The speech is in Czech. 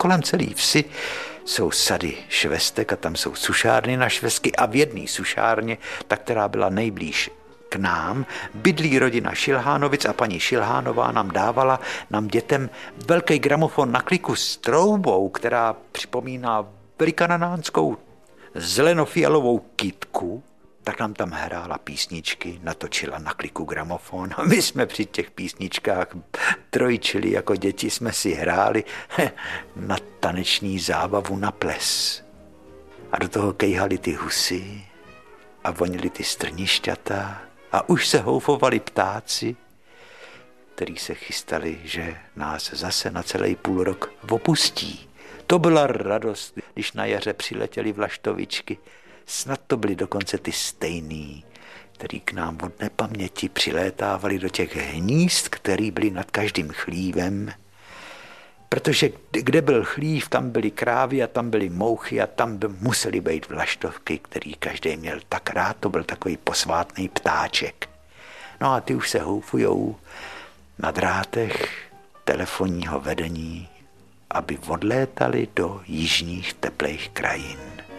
kolem celé vsi jsou sady švestek a tam jsou sušárny na švestky a v jedné sušárně, ta, která byla nejblíž k nám, bydlí rodina Šilhánovic a paní Šilhánová nám dávala nám dětem velký gramofon na kliku s troubou, která připomíná velikananánskou zelenofialovou kytku, tak nám tam hrála písničky, natočila na kliku gramofon a my jsme při těch písničkách trojčili, jako děti jsme si hráli na taneční zábavu na ples. A do toho kejhali ty husy a vonili ty strnišťata a už se houfovali ptáci, který se chystali, že nás zase na celý půl rok opustí. To byla radost, když na jaře přiletěly vlaštovičky. Snad to byly dokonce ty stejný, který k nám od nepaměti přilétávali do těch hnízd, který byly nad každým chlívem. Protože kde byl chlív, tam byly krávy a tam byly mouchy a tam musely být vlaštovky, který každý měl tak rád, to byl takový posvátný ptáček. No a ty už se houfujou na drátech telefonního vedení, aby odlétali do jižních teplých krajin.